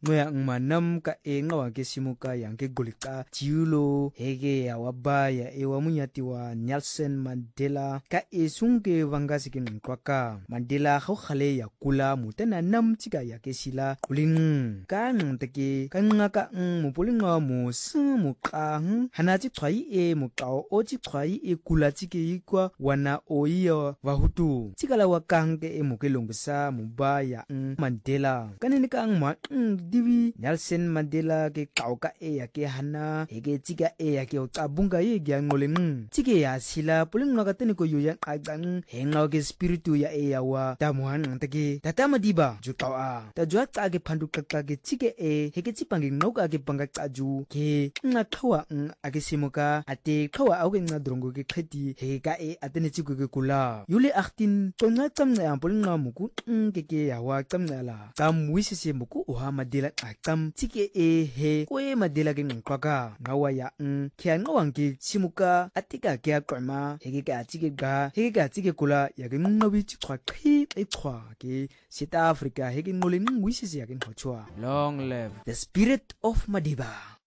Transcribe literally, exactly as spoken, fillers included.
ngoya ngmanam ka e ngawa ke simuka yang ke golika jiulo hege ya wabaya e wa munyati wa Nelson Mandela ka e sungke wanga sikin kwaka Mandela kho khale ya kula mutana nam chika ya ke sila kuling ka ng teke ka nga ka mu pulinga mu su mu ka hana chi thwai e mu ka o chi thwai e kula chike ikwa wana oiya wahutu chikala wa kang ke e mu ke longsa mu ba ya Mandela kanini ka ang ma diwi Nelson Mandela ke kauka e ya ke hana hege chika e ya ke tabunga ye gya ngoleng chike ya sila pulinga ka teni ko yuya agang henga ke spiritu ya e ya wa tamuan teke tatama diba jukawa ta jwa ta ke phandu kakka ke chike e hege chipangi noka ke panga chaju ke nga khawa age simuka ate khawa auge nga drongo ke kheti hege ka e atene chiku ke kula yule achtin tonga chamna ya pulinga muku ke ke ya wa chamna la tam wisise muku oha Mandela akam chike e he koe Mandela ke ngkwaka ngawa ya n kya ngawang ke simuka atika kya kwama hege ka chike ga hege ka chike kula ya ke ngawi chikwa khi e chwa ke South Africa hege ngole ngwisise ya ke ngchwa Long live the spirit of Madiba.